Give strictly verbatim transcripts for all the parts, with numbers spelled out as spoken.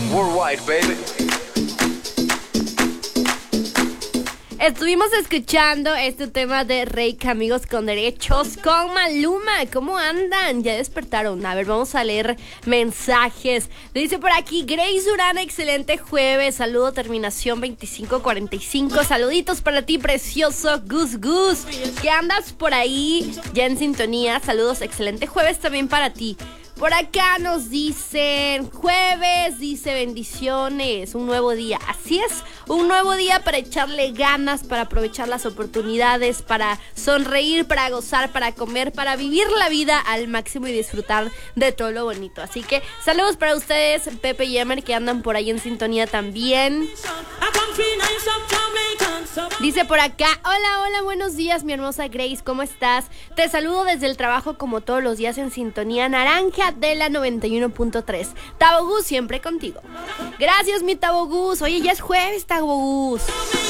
Worldwide, baby. Estuvimos escuchando este tema de Reik, Amigos con Derechos, con Maluma. ¿Cómo andan? ¿Ya despertaron? A ver, vamos a leer mensajes. Dice por aquí, Grace Durán, excelente jueves. Saludo, terminación veinticinco cuarenta y cinco. Saluditos para ti, precioso Gus Gus. ¿Qué andas por ahí? Ya en sintonía. Saludos, excelente jueves también para ti. Por acá nos dicen jueves, dice bendiciones, un nuevo día. Así es, un nuevo día para echarle ganas, para aprovechar las oportunidades, para sonreír, para gozar, para comer, para vivir la vida al máximo y disfrutar de todo lo bonito. Así que saludos para ustedes, Pepe y Emer, que andan por ahí en sintonía también. Dice por acá, hola, hola, buenos días, mi hermosa Grace, ¿cómo estás? Te saludo desde el trabajo como todos los días en sintonía naranja de la noventa y uno punto tres. Tabo Gus, siempre contigo. Gracias, mi Tabo Gus. Oye, ya es jueves, Tabo Gus.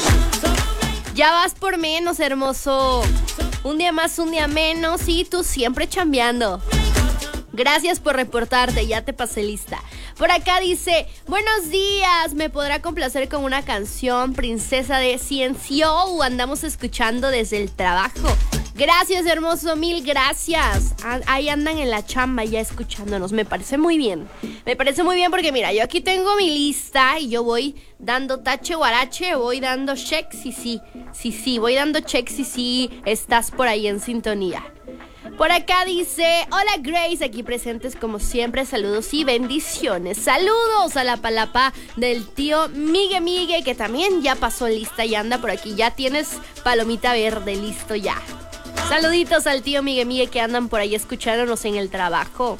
Ya vas por menos, hermoso. Un día más, un día menos y tú siempre chambeando. Gracias por reportarte, ya te pasé lista. Por acá dice, buenos días, ¿me podrá complacer con una canción, Princesa de Ciencio? Andamos escuchando desde el trabajo. Gracias, hermoso, mil gracias. Ahí andan en la chamba ya escuchándonos, me parece muy bien. Me parece muy bien porque mira, yo aquí tengo mi lista y yo voy dando tache guarache, voy dando check, sí, sí, sí, sí, voy dando check, sí, sí, estás por ahí en sintonía. Por acá dice, hola Grace, aquí presentes como siempre, saludos y bendiciones. Saludos a la palapa del tío Migue Migue, que también ya pasó lista y anda por aquí. Ya tienes palomita verde, listo ya. Saluditos al tío Migue Migue que andan por ahí escuchándonos en el trabajo.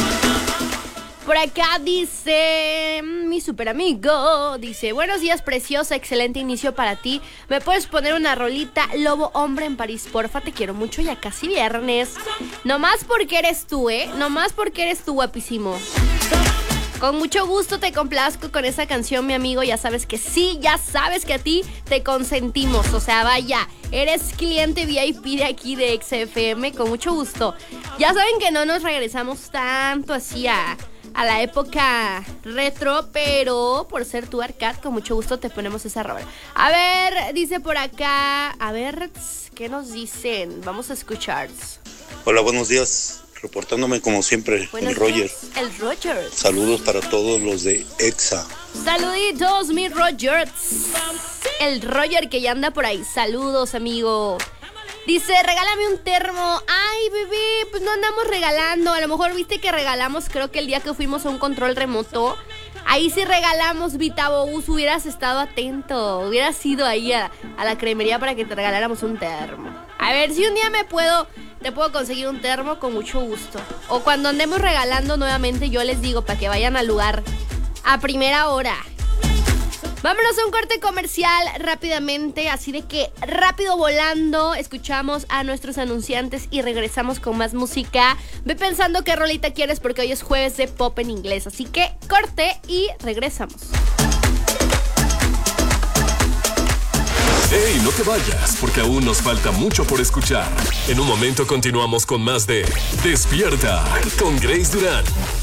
Por acá dice mi super amigo, dice, buenos días preciosa, excelente inicio para ti. ¿Me puedes poner una rolita, Lobo Hombre en París, porfa? Te quiero mucho, ya casi viernes. Nomás porque eres tú, ¿eh? Nomás porque eres tú, guapísimo. Con mucho gusto te complazco con esa canción, mi amigo. Ya sabes que sí, ya sabes que a ti te consentimos. O sea, vaya, eres cliente V I P de aquí de X F M. Con mucho gusto. Ya saben que no nos regresamos tanto así a... a la época retro, pero por ser tu Arcad, con mucho gusto te ponemos esa rola. A ver, dice por acá, a ver, ¿qué nos dicen? Vamos a escuchar. Hola, buenos días, reportándome como siempre, buenos el Roger. Días, el Roger. Saludos para todos los de EXA. Saluditos, mi Roger. El Roger que ya anda por ahí. Saludos, amigo. Dice, regálame un termo. Ay, bebé, pues no andamos regalando. A lo mejor viste que regalamos, creo que el día que fuimos a un control remoto. Ahí sí regalamos, Vitabous. Hubieras estado atento. Hubieras ido ahí a, a la cremería para que te regaláramos un termo. A ver, si un día me puedo, te puedo conseguir un termo con mucho gusto. O cuando andemos regalando nuevamente, yo les digo para que vayan al lugar a primera hora. Vámonos a un corte comercial rápidamente, así de que rápido volando, escuchamos a nuestros anunciantes y regresamos con más música. Ve pensando qué rolita quieres porque hoy es jueves de pop en inglés, así que corte y regresamos. ¡Ey, no te vayas! Porque aún nos falta mucho por escuchar. En un momento continuamos con más de Despierta con Grace Durán.